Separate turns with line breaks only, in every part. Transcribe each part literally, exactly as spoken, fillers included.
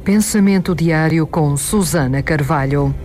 Pensamento diário com Susana Carvalho.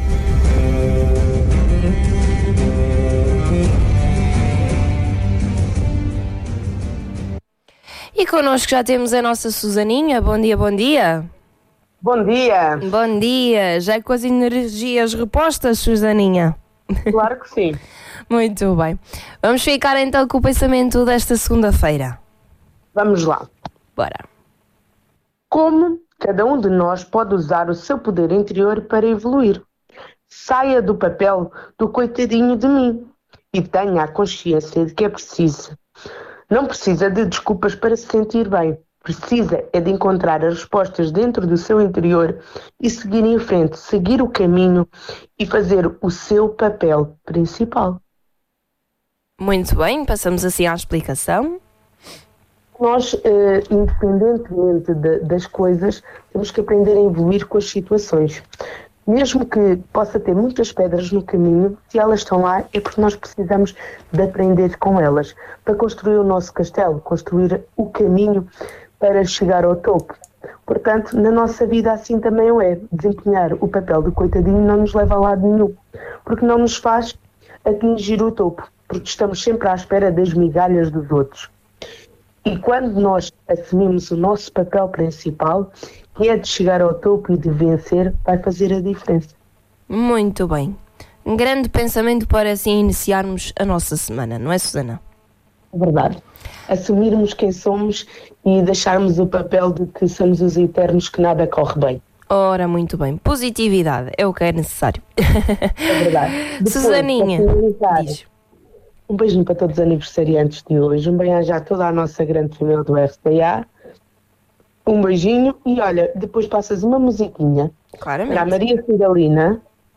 E connosco já temos a nossa Susaninha. Bom dia, bom dia.
Bom dia.
Bom dia. Já com as energias repostas, Susaninha?
Claro que sim.
Muito bem. Vamos ficar então com o pensamento desta segunda-feira.
Vamos lá.
Bora.
Como cada um de nós pode usar o seu poder interior para evoluir? Saia do papel do coitadinho de mim e tenha a consciência de que é preciso. Não precisa de desculpas para se sentir bem. Precisa é de encontrar as respostas dentro do seu interior e seguir em frente, seguir o caminho e fazer o seu papel principal.
Muito bem, passamos assim à explicação.
Nós, eh, independentemente de, das coisas, temos que aprender a evoluir com as situações. Mesmo que possa ter muitas pedras no caminho, se elas estão lá é porque nós precisamos de aprender com elas para construir o nosso castelo, construir o caminho para chegar ao topo. Portanto, na nossa vida assim também o é. Desempenhar o papel do coitadinho não nos leva a lado nenhum, porque não nos faz atingir o topo, porque estamos sempre à espera das migalhas dos outros. E quando nós assumimos o nosso papel principal, que é de chegar ao topo e de vencer, vai fazer a diferença.
Muito bem. Um grande pensamento para assim iniciarmos a nossa semana, não é, Susana?
Verdade. Assumirmos quem somos e deixarmos o papel de que somos os eternos, que nada corre bem.
Ora, muito bem. Positividade é o que é necessário.
É verdade. Depois,
Susaninha, diz.
Um beijinho para todos os aniversariantes de hoje. Um bem-aja a toda a nossa grande família do R T A. Um beijinho e olha, depois passas uma musiquinha.
Claramente.
Para a Maria Fidalina.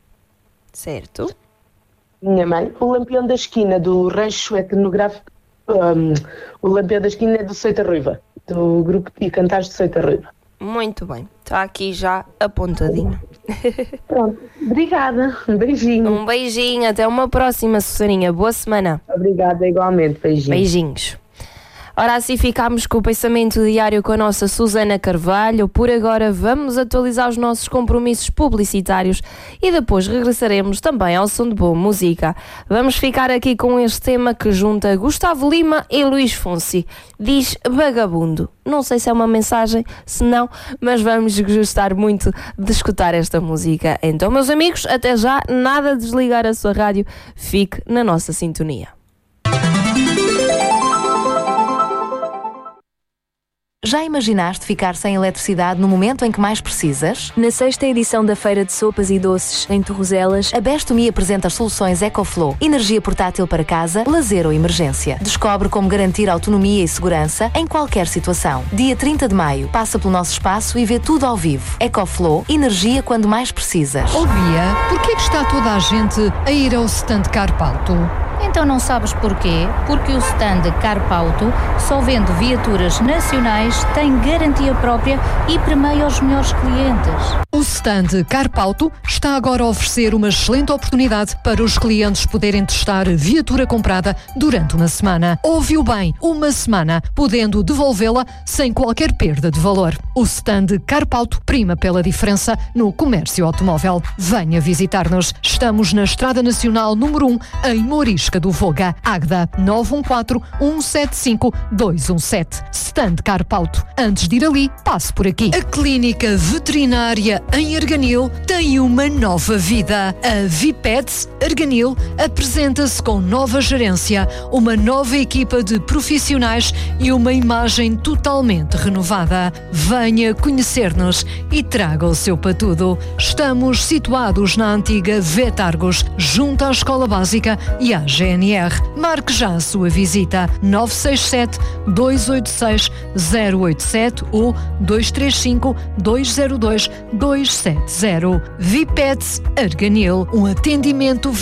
Certo.
Minha mãe. O Lampião da Esquina do Rancho Etnográfico. Um, o Lampião da Esquina é do Seita Ruiva. Do grupo de cantares de Seita Ruiva.
Muito bem. Está aqui já apontadinho.
Pronto. Obrigada. Um beijinho.
Um beijinho. Até uma próxima, Susaninha. Boa semana.
Obrigada, igualmente. Beijinhos.
Beijinhos. Ora, assim ficámos com o pensamento diário com a nossa Susana Carvalho. Por agora vamos atualizar os nossos compromissos publicitários e depois regressaremos também ao som de boa música. Vamos ficar aqui com este tema que junta Gustavo Lima e Luís Fonsi. Diz Vagabundo. Não sei se é uma mensagem, se não, mas vamos gostar muito de escutar esta música. Então, meus amigos, até já, nada de desligar a sua rádio, fique na nossa sintonia.
Já imaginaste ficar sem eletricidade no momento em que mais precisas?
Na sexta edição da Feira de Sopas e Doces, em Torrozelas,
a Best Me apresenta as soluções EcoFlow. Energia portátil para casa, lazer ou emergência. Descobre como garantir autonomia e segurança em qualquer situação. Dia trinta de maio, passa pelo nosso espaço e vê tudo ao vivo. EcoFlow, energia quando mais precisas.
Oh Bia, porquê que está toda a gente a ir ao stand Carpauto?
Então não sabes porquê? Porque o stand Carpauto só vende viaturas nacionais, tem garantia própria e premia os melhores clientes.
O stand Carpauto está agora a oferecer uma excelente oportunidade para os clientes poderem testar a viatura comprada durante uma semana. Ouviu bem, uma semana, podendo devolvê-la sem qualquer perda de valor. O stand Carpauto prima pela diferença no comércio automóvel. Venha visitar-nos. Estamos na Estrada Nacional número um, em Mourisca do Voga, Águeda, nove um quatro, um sete cinco, dois um sete. Stand Carpauto. Antes de ir ali, passe por aqui. A Clínica Veterinária em Arganil tem uma nova vida. A Vipets Arganil apresenta-se com nova gerência, uma nova equipa de profissionais e uma imagem totalmente renovada. Venha conhecer-nos e traga o seu patudo. Estamos situados na antiga Vetargos, junto à Escola Básica e à G N R. Marque já a sua visita. nove seis sete, dois oito seis, zero oito sete ou dois três cinco, dois zero dois, dois sete zero. Vipets Arganil, um atendimento V I P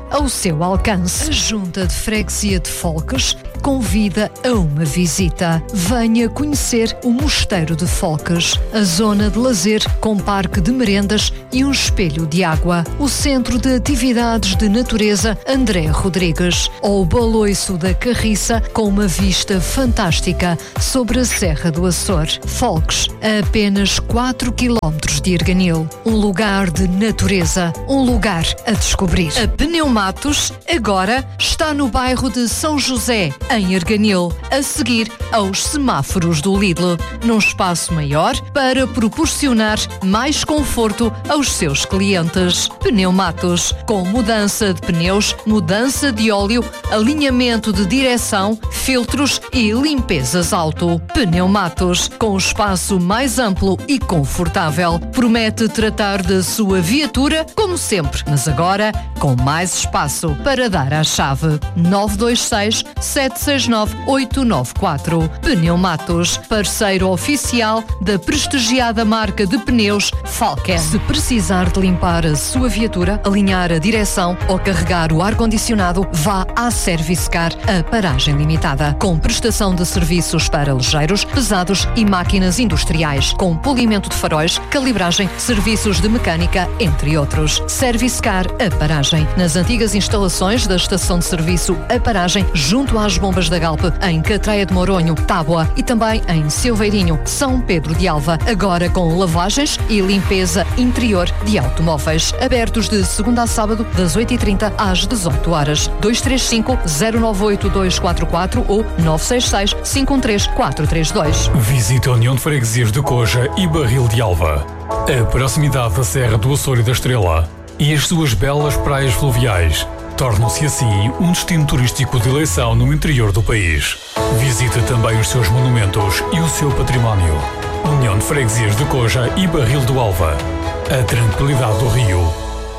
ao seu alcance. A Junta de Freguesia de Folques convida a uma visita. Venha conhecer o Mosteiro de Folques, a zona de lazer com parque de merendas e um espelho de água, o Centro de Atividades de Natureza André Rodrigues, ou o Baloiço da Carriça com uma vista fantástica sobre a Serra do Açor. Folques, a apenas quatro quilómetros de Erganil. Um lugar de natureza, um lugar a descobrir. A Pneumatos agora está no bairro de São José, em Erganil, a seguir aos semáforos do Lidl, num espaço maior para proporcionar mais conforto aos seus clientes. Pneumatos, com mudança de pneus, mudança de óleo, alinhamento de direção, filtros e limpezas auto. Pneumatos, com o espaço mais amplo e confortável, promete tratar da sua viatura como sempre, mas agora com mais espaço para dar à chave. nove dois seis, sete seis nove, oito nove quatro. Pneumatos, parceiro oficial da prestigiada marca de pneus Falken. Se precisar de limpar a sua viatura, alinhar a direção ou carregar o ar-condicionado, vá à Servicecar, a paragem limitada, com prestação de serviços para ligeiros, pesados e máquinas industriais, com polimento de faróis, calibragem, serviços de mecânica, entre outros. Servicecar, a paragem, nas antigas instalações da estação de serviço A Paragem, junto às bombas da Galp, em Catraia de Moronho, Tábua e também em Silveirinho, São Pedro de Alva, agora com lavagens e limpeza interior de automóveis. Abertos de segunda a sábado, das oito e trinta às dezoito horas. dois três cinco, zero nove oito dois quatro quatro ou nove seis seis, cinco um três, quatro três dois.
Visite a União de Freguesias de Coja e Barril de Alva. A proximidade da Serra do Açor e da Estrela e as suas belas praias fluviais tornam-se assim um destino turístico de eleição no interior do país. Visite também os seus monumentos e o seu património. União de Freguesias de Coja e Barril do Alva. A tranquilidade do rio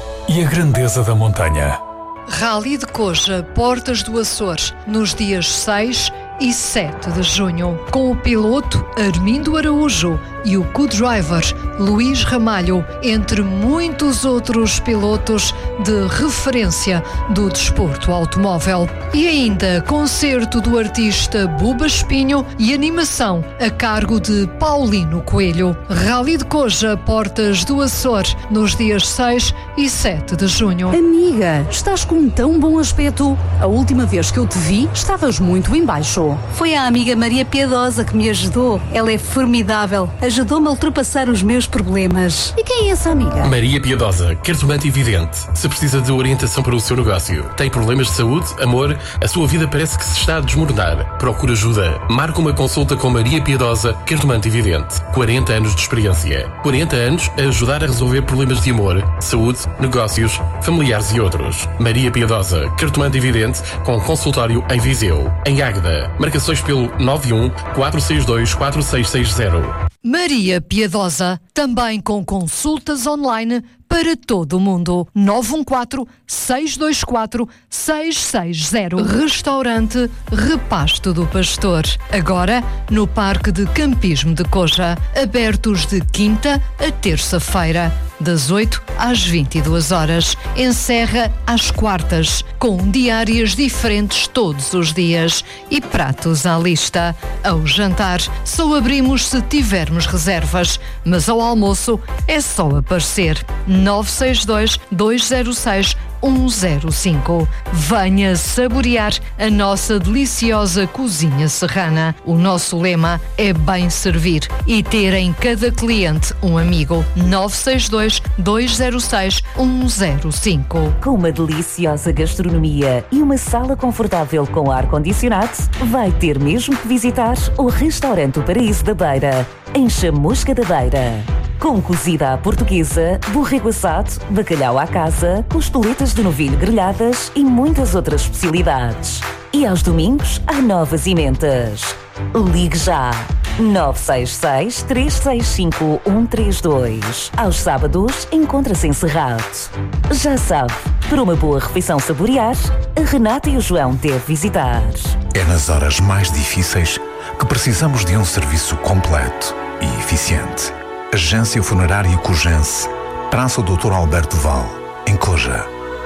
e a grandeza da montanha.
Rally de Coja, Portas do Açor, nos dias seis e sete de junho, com o piloto Armindo Araújo e o co-driver Luís Ramalho, entre muitos outros pilotos de referência do desporto automóvel. E ainda concerto do artista Buba Espinho e animação a cargo de Paulino Coelho. Rally de Coja, Portas do Açor, nos dias seis e sete de junho.
Amiga, estás com um tão bom aspecto. A última vez que eu te vi, estavas muito em baixo. Foi a amiga Maria Piedosa que me ajudou. Ela é formidável. Ajudou-me a ultrapassar os meus problemas. E quem é essa amiga?
Maria Piedosa, cartomante e vidente. Se precisa de orientação para o seu negócio, tem problemas de saúde, amor, a sua vida parece que se está a desmoronar. Procura ajuda. Marca uma consulta com Maria Piedosa, cartomante e vidente. quarenta anos de experiência. quarenta anos a ajudar a resolver problemas de amor, saúde, negócios, familiares e outros. Maria Piedosa, cartomante e vidente, com consultório em Viseu. Em Águeda. Marcações pelo nove um, quatro seis dois, quatro seis seis zero.
Maria Piedosa, também com consultas online para todo o mundo. nove um quatro, seis dois quatro, seis seis zero. Restaurante Repasto do Pastor. Agora no Parque de Campismo de Coja. Abertos de quinta a terça-feira, das oito às vinte e duas horas. Encerra às quartas, com diárias diferentes todos os dias e pratos à lista. Ao jantar, só abrimos se tivermos reservas, mas ao almoço é só aparecer. nove seis dois, dois zero seis, um zero cinco. Venha saborear a nossa deliciosa cozinha serrana. O nosso lema é bem servir e ter em cada cliente um amigo. nove seis dois, dois zero seis, um zero cinco.
Com uma deliciosa gastronomia e uma sala confortável com ar-condicionado, vai ter mesmo que visitar o Restaurante O Paraíso da Beira, em Chamusca da Beira. Com cozida à portuguesa, borrego assado, bacalhau à casa, costeletas de novilho grelhadas e muitas outras especialidades. E aos domingos há novas emendas. Ligue já! nove seis seis, três seis cinco, um três dois. Aos sábados encontra-se encerrado. Já sabe, para uma boa refeição saborear, a Renata e o João devem visitar.
É nas horas mais difíceis que precisamos de um serviço completo e eficiente. Agência Funerária Cojense, Praça doutor Alberto Val, em Coja.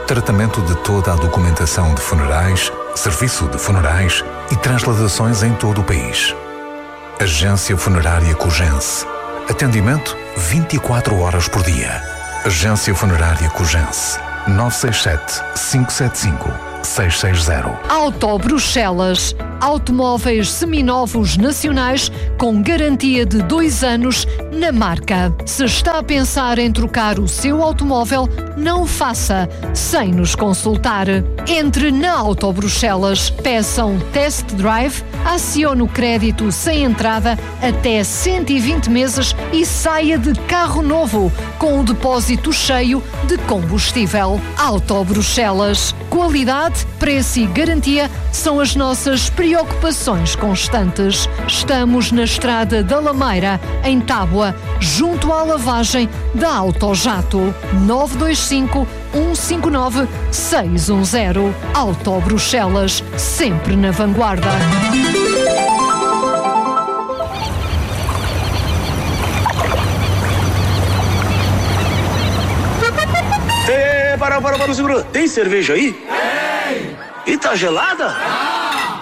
tratamento de toda a documentação de funerais, serviço de funerais e transladações em todo o país. Agência Funerária Cogense. Atendimento vinte e quatro horas por dia. Agência Funerária Cogense. nove seis sete, cinco sete cinco, seis seis zero.
Auto Bruxelas. Automóveis seminovos nacionais com garantia de dois anos na marca. Se está a pensar em trocar o seu automóvel, não o faça sem nos consultar. Entre na Auto Bruxelas, peça um test drive, acione o crédito sem entrada até cento e vinte meses e saia de carro novo com o depósito cheio de combustível. Auto Bruxelas. Qualidade, preço e garantia são as nossas preocupações constantes. Estamos na Estrada da Lameira, em Tábua, junto à lavagem da Autojato. nove dois cinco, um cinco nove, seis um zero. Auto Bruxelas, sempre na vanguarda.
Ei, para, para, para, segura. Tem cerveja aí? Tem! E tá gelada?